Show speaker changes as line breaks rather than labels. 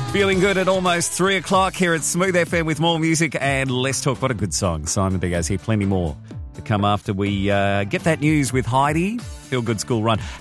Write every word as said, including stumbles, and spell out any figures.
Feeling good at almost three o'clock here at Smooth F M with more music and Let's Talk. What a good song. Simon Diaz here. Plenty more to come after we uh, get that news with Heidi. Feel good school run.